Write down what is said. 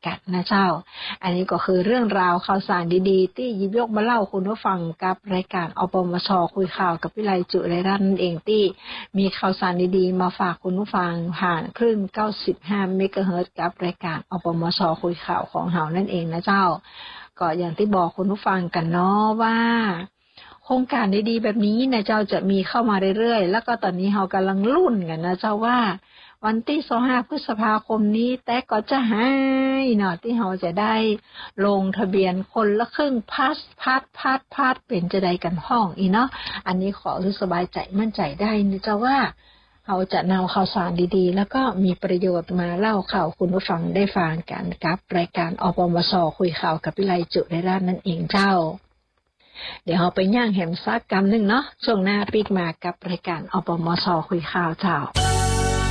กันนะเจ้าอันนี้ก็คือเรื่องราวข่าวสารดีๆที่หยิบยกมาเล่าคุณผู้ฟังกับรายการอปมช.คุยข่าวกับวิไลจุไรรัตน์นั่นเองที่มีข่าวสารดีๆมาฝากคุณผู้ฟังผ่านคลื่น95เมกะเฮิรตซ์กับรายการอปมช.คุยข่าวของเฮานั่นเองนะเจ้าก็อย่างที่บอกคุณผู้ฟังกันเนาะว่าโครงการดีๆแบบนี้นะเจ้าจะมีเข้ามาเรื่อยๆแล้วก็ตอนนี้เฮากำลังลุ้นกันนะเจ้าว่าวันที่25พฤษภาคมนี้แต่ก็จะให้เนาะที่เฮาจะได้ลงทะเบียนคนละครึ่งพาสเป็นจะได้กันห้องอีเนาะอันนี้ขอรู้สบายใจมั่นใจได้นะเจ้าว่าเราจะนำข่าวสารดีๆแล้วก็มีประโยชน์มาเล่าข่าวคุณผู้ฟังได้ฟังกันกับรายการอปมช.คุยข่าวกับวิไลจุไรรัตน์นั่นเองเจ้าเดี๋ยวเราไปย่างแหมซักกรรมนึงเนาะช่วงหน้าปีกมากับรายการอปมช.คุยข่าวเจ้า